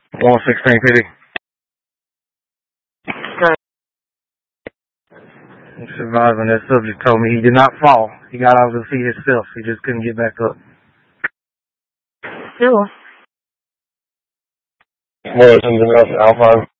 116 PD. Surviving, that subject told me he did not fall. He got out of the seat himself. He just couldn't get back up. Still. Well, something else, Alpha.